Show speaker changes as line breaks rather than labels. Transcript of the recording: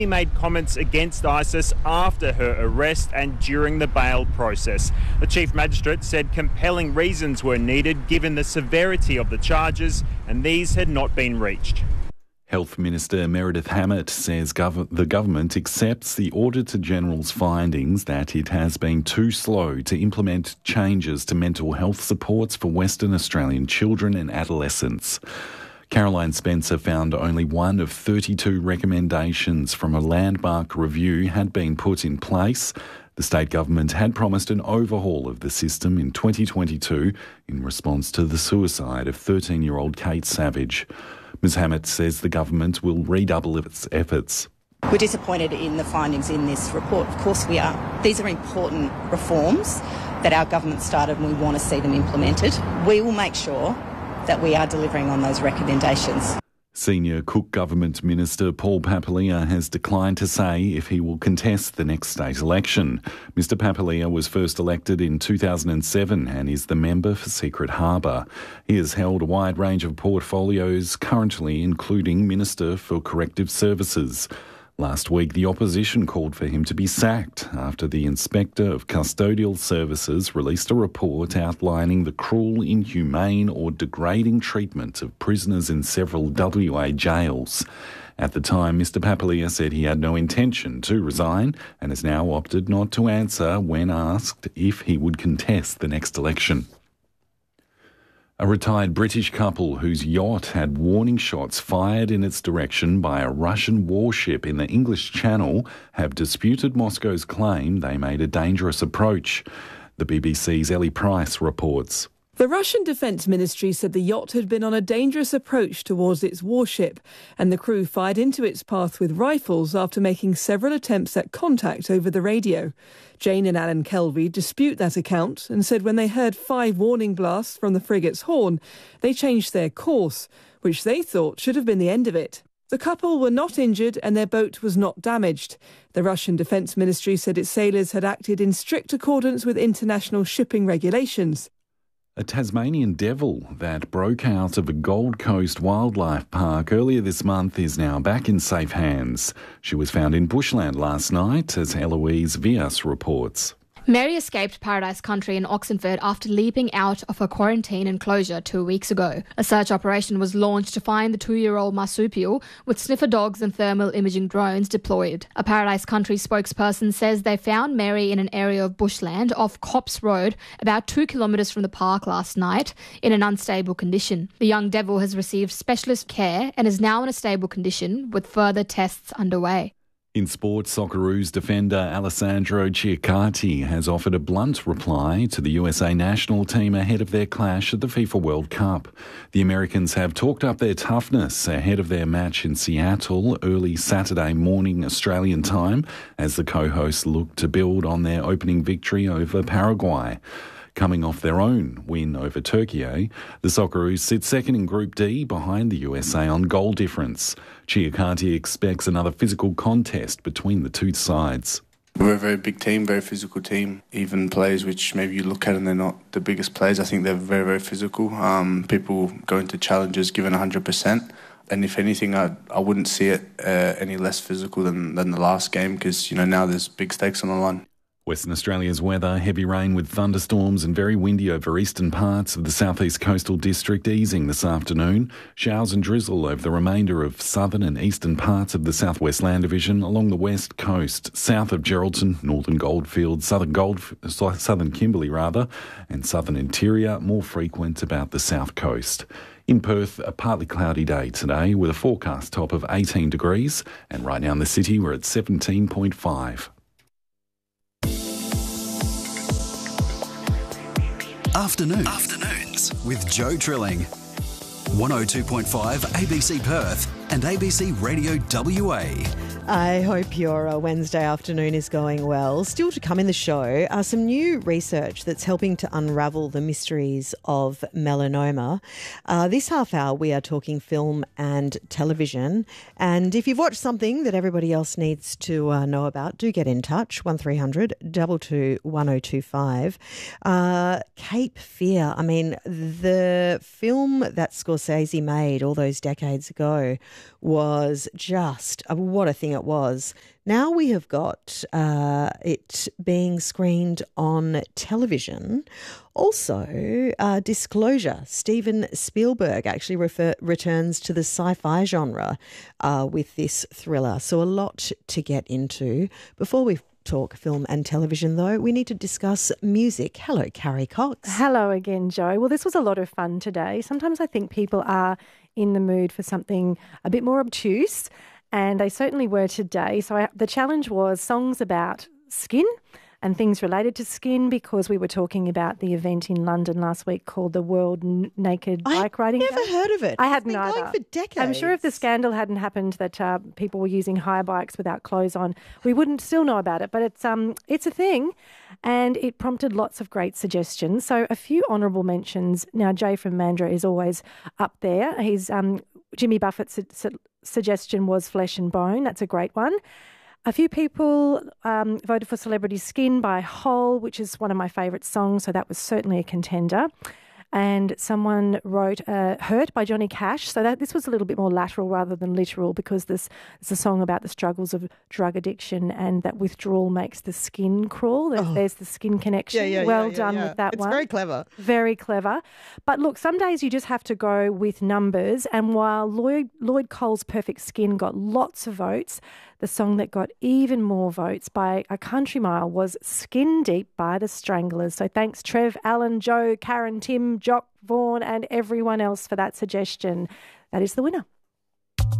He made comments against ISIS after her arrest and during the bail process. The Chief Magistrate said compelling reasons were needed given the severity of the charges, and these had not been reached.
Health Minister Meredith Hammett says the government accepts the Auditor-General's findings that it has been too slow to implement changes to mental health supports for Western Australian children and adolescents. Caroline Spencer found only one of 32 recommendations from a landmark review had been put in place. The state government had promised an overhaul of the system in 2022 in response to the suicide of 13-year-old Kate Savage. Ms Hammett says the government will redouble its efforts.
We're disappointed in the findings in this report. Of course we are. These are important reforms that our government started and we want to see them implemented. We will make sure that we are delivering on those recommendations.
Senior Cook Government Minister Paul Papalia has declined to say if he will contest the next state election. Mr Papalia was first elected in 2007 and is the member for Secret Harbour. He has held a wide range of portfolios, currently including Minister for Corrective Services. Last week, the opposition called for him to be sacked after the Inspector of Custodial Services released a report outlining the cruel, inhumane or degrading treatment of prisoners in several WA jails. At the time, Mr Papalia said he had no intention to resign and has now opted not to answer when asked if he would contest the next election. A retired British couple whose yacht had warning shots fired in its direction by a Russian warship in the English Channel have disputed Moscow's claim they made a dangerous approach. The BBC's Ellie Price reports.
The Russian Defence Ministry said the yacht had been on a dangerous approach towards its warship, and the crew fired into its path with rifles after making several attempts at contact over the radio. Jane and Alan Kelvey dispute that account and said when they heard 5 warning blasts from the frigate's horn, they changed their course, which they thought should have been the end of it. The couple were not injured and their boat was not damaged. The Russian Defence Ministry said its sailors had acted in strict accordance with international shipping regulations.
A Tasmanian devil that broke out of a Gold Coast wildlife park earlier this month is now back in safe hands. She was found in bushland last night, as Eloise Vias reports.
Mary escaped Paradise Country in Oxenford after leaping out of a quarantine enclosure 2 weeks ago. A search operation was launched to find the 2-year-old marsupial, with sniffer dogs and thermal imaging drones deployed. A Paradise Country spokesperson says they found Mary in an area of bushland off Copse Road, about 2 kilometres from the park last night, in an unstable condition. The young devil has received specialist care and is now in a stable condition, with further tests underway.
In sport, Socceroos defender Alessandro Ciaccardi has offered a blunt reply to the USA national team ahead of their clash at the FIFA World Cup. The Americans have talked up their toughness ahead of their match in Seattle early Saturday morning Australian time as the co-hosts look to build on their opening victory over Paraguay. Coming off their own win over Turkey, the Socceroos sit second in Group D behind the USA on goal difference. Ciaccardi expects another physical contest between the two sides.
We're a very big team, very physical team. Even players which maybe you look at and they're not the biggest players, I think they're very, very physical. People go into challenges given 100%. And if anything, I wouldn't see it any less physical than the last game because, now there's big stakes on the line.
Western Australia's weather, heavy rain with thunderstorms and very windy over eastern parts of the southeast coastal district, easing this afternoon. Showers and drizzle over the remainder of southern and eastern parts of the southwest land division along the west coast, south of Geraldton, northern Goldfields, southern Kimberley and southern interior, more frequent about the south coast. In Perth, a partly cloudy day today with a forecast top of 18 degrees, and right now in the city we're at 17.5.
Afternoons with Joe Trilling. 102.5 ABC Perth and ABC Radio WA.
I hope your Wednesday afternoon is going well. Still to come in the show are some new research that's helping to unravel the mysteries of melanoma. This half hour we are talking film and television. And if you've watched something that everybody else needs to know about, do get in touch, 1300 22 1025. Cape Fear. I mean, the film that Scorsese made all those decades ago was just what a thing it was. Now we have got it being screened on television. Also, disclosure, Steven Spielberg actually returns to the sci-fi genre with this thriller. So a lot to get into. Before we talk film and television, though, we need to discuss music. Hello, Carrie Cox.
Hello again, Jo. Well, this was a lot of fun today. Sometimes I think people are in the mood for something a bit more obtuse, and they certainly were today. So the challenge was songs about skin and things related to skin, because we were talking about the event in London last week called the World Naked Bike Riding Day.
I've never heard of it.
I hadn't
It's been
either.
going for decades.
I'm sure if the scandal hadn't happened that people were using hire bikes without clothes on, we wouldn't still know about it. But it's a thing, and it prompted lots of great suggestions. So a few honourable mentions. Now, Jay from Mandurah is always up there. He's Jimmy Buffett's suggestion was Flesh and Bone. That's a great one. A few people voted for Celebrity Skin by Hole, which is one of my favourite songs, so that was certainly a contender. And someone wrote Hurt by Johnny Cash. So this was a little bit more lateral rather than literal, because this is a song about the struggles of drug addiction, and that withdrawal makes the skin crawl. There's the skin connection. Well done with that one.
It's very clever.
Very clever. But look, some days you just have to go with numbers. And while Lloyd Cole's Perfect Skin got lots of votes, the song that got even more votes by a country mile was Skin Deep by the Stranglers. So thanks Trev, Alan, Joe, Karen, Tim, Jock, Vaughan and everyone else for that suggestion. That is the winner.